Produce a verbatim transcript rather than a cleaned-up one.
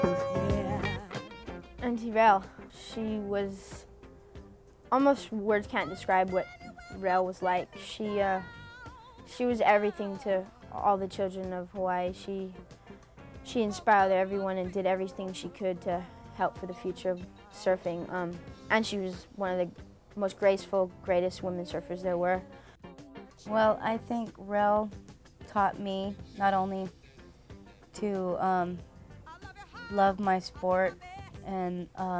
Auntie Rel, she was, almost words can't describe what Rel was like. She, uh, she was everything to all the children of Hawaii. She, she inspired everyone and did everything she could to help for the future of surfing. Um, and she was one of the most graceful, greatest women surfers there were. Well, I think Rel taught me not only to um, love my sport and um,